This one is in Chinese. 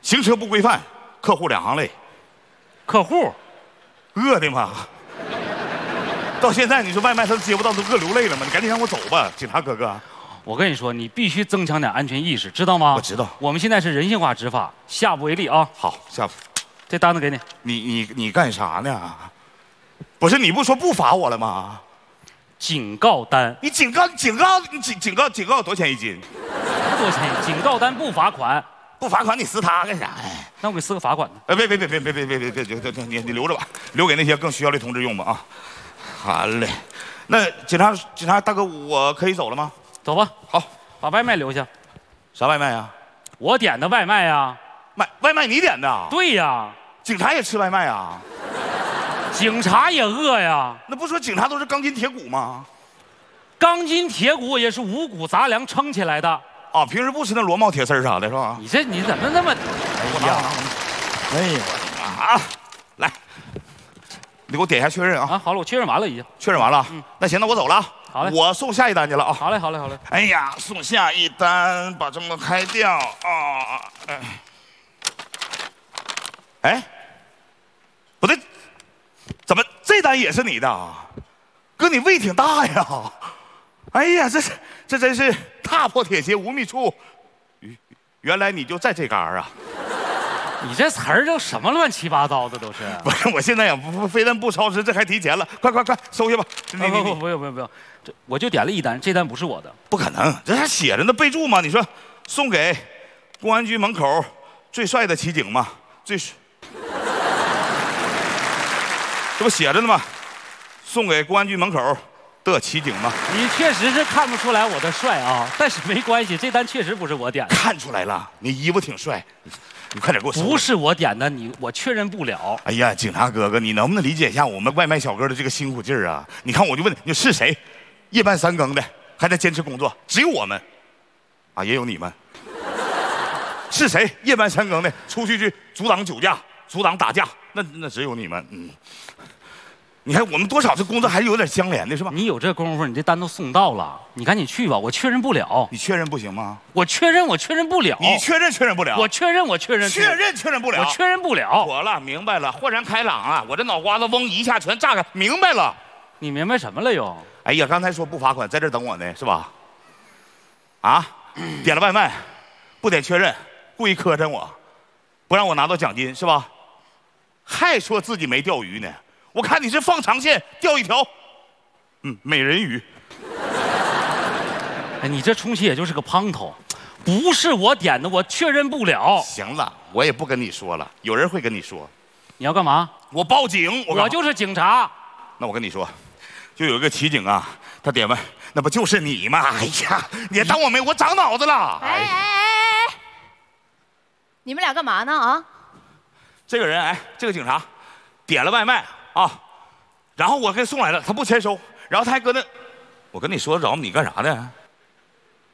行车不规范，客户2行泪。 客户饿的吗？到现在你说外卖他都接不到，都饿流泪了吗？你赶紧让我走吧，警察哥哥。 我跟你说，你必须增强点安全意识，知道吗？ 我知道。 我们现在是人性化执法，下不为例啊。 好，下次。 这单子给你。 你干啥呢？不是你不说不罚我了吗？ 警告单。 你警告多少钱1斤？ 多少钱？警告单不罚款。 不罚款你撕它干啥呀？ 那我给撕个罚款呢。 别，你留着吧，留给那些更需要的同志用吧啊。好嘞，那警察大哥，我可以走了吗？ 走吧。 好， 把外卖留下。 啥外卖呀？ 我点的外卖呀。 外卖你点的？ 对呀。 警察也吃外卖啊？ 警察也饿呀。 那不说警察都是钢筋铁骨吗？ 钢筋铁骨也是五谷杂粮撑起来的。 啊，平时不吃那螺帽铁丝啥的是吧？ 你怎么那么……哎呀， 哎呦我的妈啊！来，你给我点一下确认啊！ 啊，好了，我确认完了已经。 确认完了。那行，那我走了。 好嘞， 我送下一单去了啊！ 好嘞。 哎呀，送下一单，把这么开掉啊！哎，不对，怎么这单也是你的？哥，你胃挺大呀！哎呀，这真是踏破铁鞋无觅处，原来你就在这嘎儿啊！ 你这词儿都什么乱七八糟的都是？ 不是，我现在也非但不超时，这还提前了，快收下吧！ 不用，这我就点了一单，这单不是我的。 不可能，这还写着呢，备注嘛。你说送给公安局门口最帅的骑警嘛？这不写着呢吗？送给公安局门口的骑警吗？ 你确实是看不出来我的帅啊，但是没关系，这单确实不是我点的。 看出来了，你衣服挺帅，你快点给我收。 不是我点的，我确认不了。 哎呀，警察哥哥，你能不能理解一下我们外卖小哥的这个辛苦劲儿啊？你看，我就问你是谁？夜半3更的还在坚持工作，只有我们，啊，也有你们。是谁夜半3更的出去阻挡酒驾、阻挡打架？那只有你们。你看我们多少这工作还是有点相连的，是吧？ 你有这功夫，你这单都送到了，你赶紧去吧，我确认不了。 你确认不行吗？ 我确认不了。 你确认不了。 我确认不了。 确认不了。 我确认不了。 妥了，明白了，豁然开朗啊！我这脑瓜子嗡一下全炸开，明白了。 你明白什么了又？ 哎呀，刚才说不罚款，在这等我呢，是吧？啊，点了外卖，不点确认，故意磕碜我，不让我拿到奖金，是吧？还说自己没钓鱼呢。我看你是放长线钓一条，美人鱼。 哎，你这充其也就是个胖头，不是我点的，我确认不了。 行了，我也不跟你说了，有人会跟你说。 你要干嘛？ 我报警。 我就是警察。 那我跟你说，就有一个骑警啊，他点外，那不就是你吗？哎呀，你还当我没？我长脑子了。 哎，你们俩干嘛呢啊？ 这个人，这个警察点了外卖。啊，然后我给送来了，他不签收，然后他还搁那，我跟你说着你干啥呢？